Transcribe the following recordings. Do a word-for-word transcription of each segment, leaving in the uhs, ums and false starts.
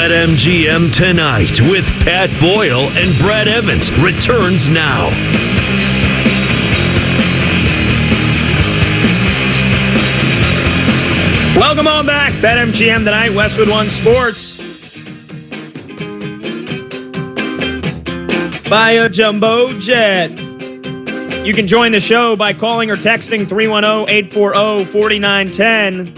BetMGM Tonight with Pat Boyle and Brad Evans returns now. Welcome on back. BetMGM Tonight, Westwood One Sports. Buy a jumbo jet. You can join the show by calling or texting three one zero, eight four zero, four nine one zero.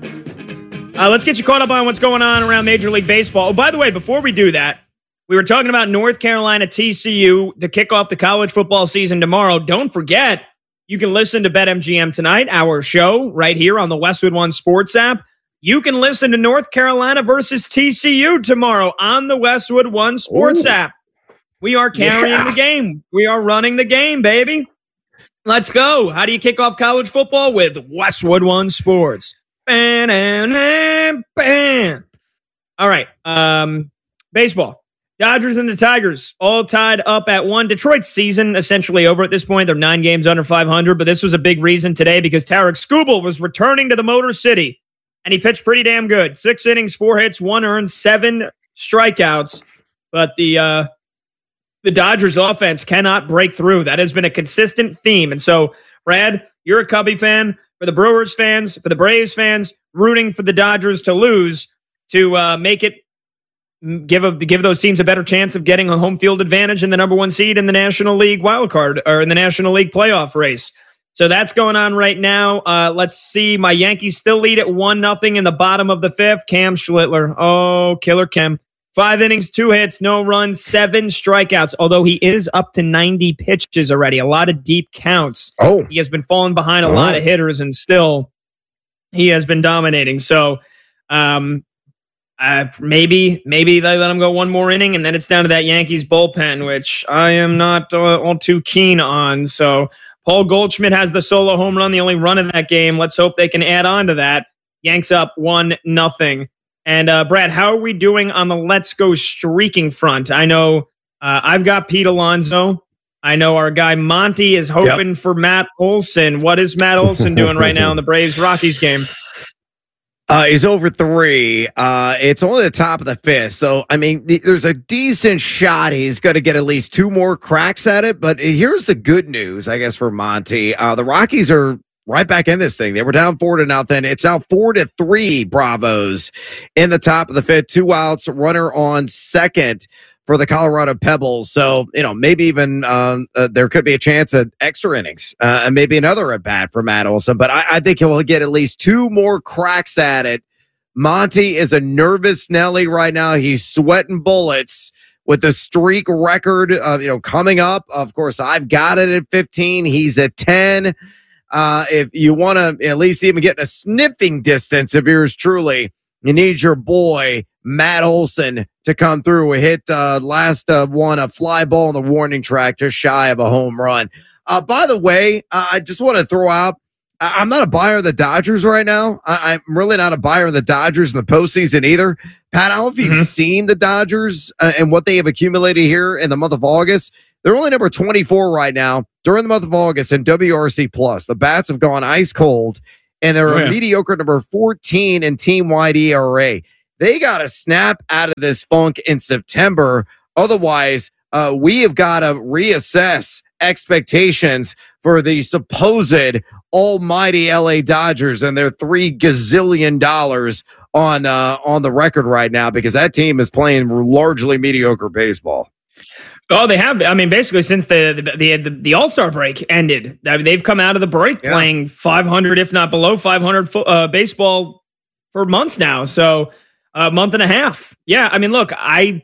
Uh, let's get you caught up on what's going on around Major League Baseball. Oh, by the way, before we do that, we were talking about North Carolina T C U to kick off the college football season tomorrow. Don't forget, you can listen to BetMGM Tonight, our show, right here on the Westwood One Sports app. You can listen to North Carolina versus T C U tomorrow on the Westwood One Sports Ooh. app. We are carrying yeah. the game. We are running the game, baby. Let's go. How do you kick off college football? With Westwood One Sports. Bam, bam, bam. All right. Um, baseball. Dodgers and the Tigers all tied up at one. Detroit's season essentially over at this point. They're nine games under five hundred, but this was a big reason today because Tarek Skubal was returning to the Motor City, and he pitched pretty damn good. Six innings, four hits, one earned, seven strikeouts. But the uh, the Dodgers offense cannot break through. That has been a consistent theme. And so, Brad, you're a Cubby fan. For the Brewers fans, for the Braves fans, rooting for the Dodgers to lose to uh, make it give a, give those teams a better chance of getting a home field advantage in the number one seed in the National League wild card or in the National League playoff race. So that's going on right now. Uh, let's see. My Yankees still lead at one nothing in the bottom of the fifth. Cam Schlittler. Oh, killer Cam. Five innings, two hits, no runs, seven strikeouts, although he is up to ninety pitches already. A lot of deep counts. Oh. He has been falling behind a oh. lot of hitters, and still he has been dominating. So um, uh, maybe maybe they let him go one more inning, and then it's down to that Yankees bullpen, which I am not uh, all too keen on. So Paul Goldschmidt has the solo home run, the only run of that game. Let's hope they can add on to that. Yanks up one nothing. And, uh, Brad, how are we doing on the Let's Go streaking front? I know uh, I've got Pete Alonso. I know our guy Monty is hoping yep. for Matt Olson. What is Matt Olson doing right now in the Braves-Rockies game? Uh, he's over three. Uh, it's only the top of the fifth. So, I mean, th- there's a decent shot he's going to get at least two more cracks at it. But here's the good news, I guess, for Monty. Uh, the Rockies are right back in this thing. They were down four to nothing. It's now four to three Bravos in the top of the fifth. Two outs, runner on second for the Colorado Pebbles. So, you know, maybe even um, uh, there could be a chance at extra innings uh, and maybe another at bat for Matt Olson. But I, I think he'll get at least two more cracks at it. Monty is a nervous Nelly right now. He's sweating bullets with the streak record, uh, you know, coming up. Of course, I've got it at fifteen. He's at ten. Uh, if you want to at least even get a sniffing distance of yours truly, you need your boy, Matt Olson, to come through. We hit uh, last uh, one, a fly ball on the warning track, just shy of a home run. Uh, by the way, uh, I just want to throw out, I- I'm not a buyer of the Dodgers right now. I- I'm really not a buyer of the Dodgers in the postseason either. Pat, I don't know if you've mm-hmm. seen the Dodgers uh, and what they have accumulated here in the month of August. They're only number twenty-four right now during the month of August in W R C plus. The bats have gone ice cold, and they're oh, yeah. a mediocre number fourteen in team-wide E R A. They got to snap out of this funk in September. Otherwise, uh, we have got to reassess expectations for the supposed almighty L A Dodgers and their three gazillion dollars on uh, on the record right now, because that team is playing largely mediocre baseball. Oh, they have. I mean, basically, since the the the, the All-Star break ended, I mean, they've come out of the break yeah. playing five hundred, if not below five hundred fo- uh, baseball for months now. So a month and a half. Yeah, I mean, look, I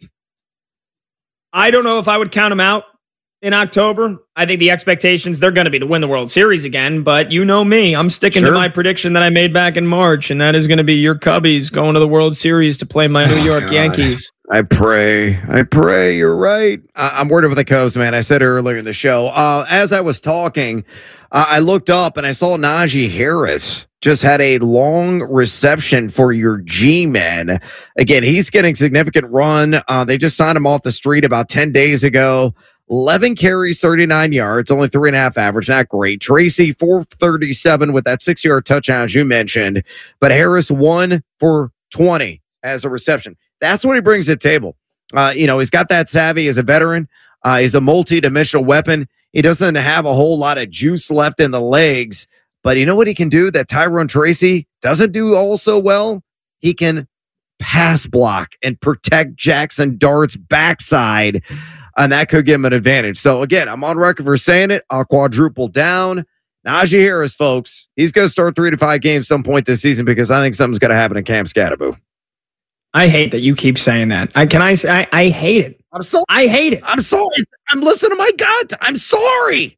I don't know if I would count them out in October. I think the expectations, they're going to be to win the World Series again. But you know me, I'm sticking sure. to my prediction that I made back in March, and that is going to be your Cubbies going to the World Series to play my New York oh, Yankees. I pray. I pray. You're right. I- I'm worried about the Cubs, man. I said earlier in the show. Uh, as I was talking, uh, I looked up and I saw Najee Harris just had a long reception for your G-Men. Again, he's getting significant run. Uh, they just signed him off the street about ten days ago. eleven carries, thirty-nine yards, only three and a half average. Not great. Tracy, four thirty-seven with that six-yard touchdown, as you mentioned. But Harris, one for twenty as a reception. That's what he brings to the table. Uh, you know, he's got that savvy as a veteran. Uh, he's a multi-dimensional weapon. He doesn't have a whole lot of juice left in the legs, but you know what he can do that Tyrone Tracy doesn't do all so well? He can pass block and protect Jackson Dart's backside, and that could give him an advantage. So again, I'm on record for saying it. I'll quadruple down. Najee Harris, folks, he's going to start three to five games some point this season because I think something's going to happen in Cam Scatterboo. I hate that you keep saying that. I can I say I, I hate it. I'm sorry. I hate it. I'm sorry. I'm listening to my gut. I'm sorry.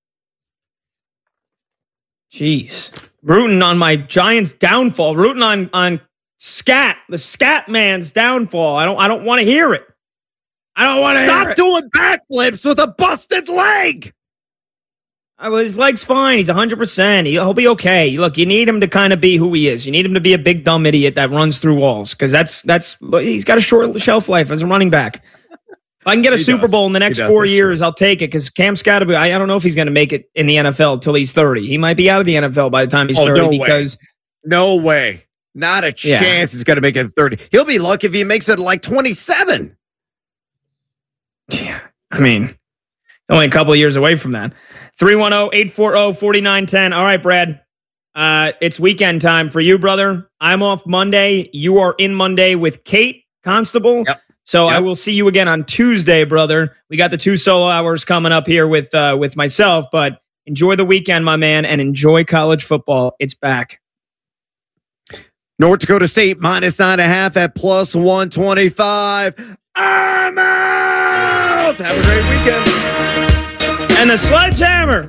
Jeez. Rooting on my Giants' downfall. Rooting on on Scat, the Scat Man's downfall. I don't I don't want to hear it. I don't want to Stop hear it. doing backflips with a busted leg. Uh, well, his leg's fine. He's one hundred percent. He'll be okay. Look, you need him to kind of be who he is. You need him to be a big, dumb idiot that runs through walls because that's, that's he's got a short shelf life as a running back. If I can get a He Super does. Bowl in the next He does, four that's years, true. I'll take it because Cam Scatterboo, I, I don't know if he's going to make it in the N F L until he's thirty. He might be out of the N F L by the time he's Oh, thirty no way. because No way. Not a Yeah. chance he's going to make it thirty. He'll be lucky if he makes it like twenty-seven. Yeah, I mean, only a couple of years away from that. three one zero, eight four zero, four nine one zero. All right, Brad. Uh, it's weekend time for you, brother. I'm off Monday. You are in Monday with Kate Constable. Yep. So Yep. I will see you again on Tuesday, brother. We got the two solo hours coming up here with uh, with myself, but enjoy the weekend, my man, and enjoy college football. It's back. North Dakota State minus nine and a half at plus one twenty-five. I'm out. Have a great weekend. And the sledgehammer.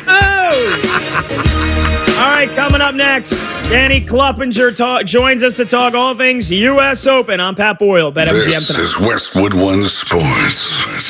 Oh! All right, coming up next, Danny Kloppinger ta- joins us to talk all things U S Open. I'm Pat Boyle, BetMGM This tonight. is Westwood One Sports.